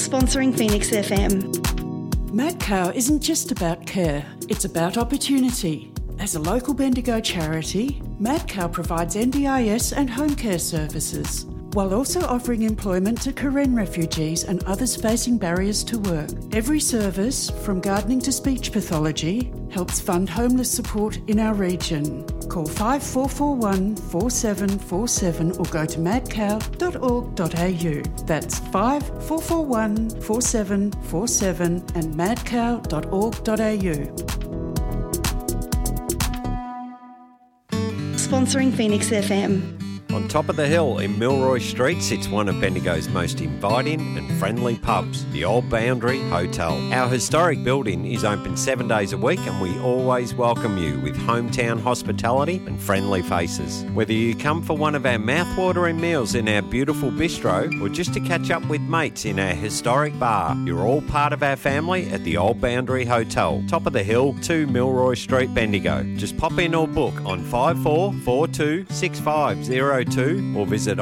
Sponsoring Phoenix FM. Madcow isn't just about care, it's about opportunity. As a local Bendigo charity, Madcow provides NDIS and home care services, while also offering employment to Karen refugees and others facing barriers to work. Every service, from gardening to speech pathology, helps fund homeless support in our region. Call 5441 4747 or go to madcow.org.au. That's 5441 4747 and madcow.org.au. Sponsoring Phoenix FM. On top of the hill in Milroy Street sits one of Bendigo's most inviting and friendly pubs, the Old Boundary Hotel. Our historic building is open 7 days a week and we always welcome you with hometown hospitality and friendly faces. Whether you come for one of our mouth-watering meals in our beautiful bistro or just to catch up with mates in our historic bar, you're all part of our family at the Old Boundary Hotel, top of the hill, 2 Milroy Street, Bendigo. Just pop in or book on 5442 6502 or visit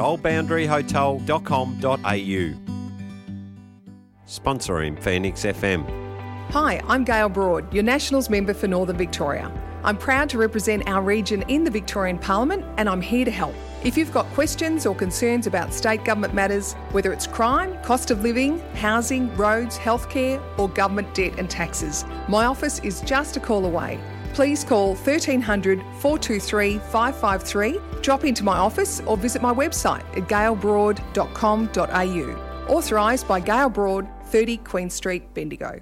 oldboundaryhotel.com.au. Sponsoring Phoenix FM. Hi, I'm Gail Broad, your Nationals member for Northern Victoria. I'm proud to represent our region in the Victorian Parliament and I'm here to help. If you've got questions or concerns about state government matters, whether it's crime, cost of living, housing, roads, healthcare or government debt and taxes, my office is just a call away. Please call 1300 423 553, drop into my office or visit my website at gailbroad.com.au. Authorised by Gail Broad, 30 Queen Street, Bendigo.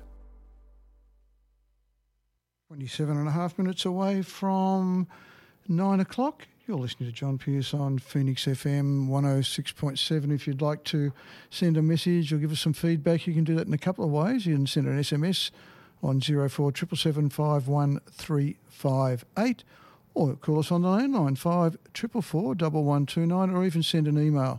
27 and a half minutes away from 9 o'clock. You're listening to John Pierce on Phoenix FM 106.7. If you'd like to send a message or give us some feedback, you can do that in a couple of ways. You can send an SMS on 0477 51358 or call us on the landline 5444 1129 or even send an email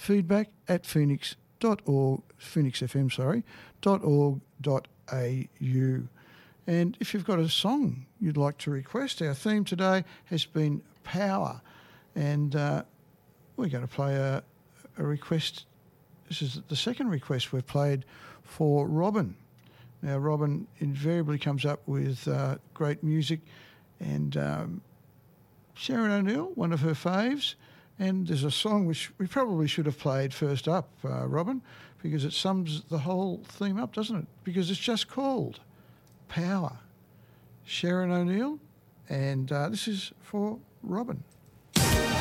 feedback@phoenix.org.au. And if you've got a song you'd like to request, our theme today has been power, and we're going to play a request. This is the second request we've played for Robin. Now, Robin invariably comes up with great music, and Sharon O'Neill, one of her faves, and there's a song which we probably should have played first up, Robin, because it sums the whole theme up, doesn't it? Because it's just called Power. Sharon O'Neill, and this is for Robin.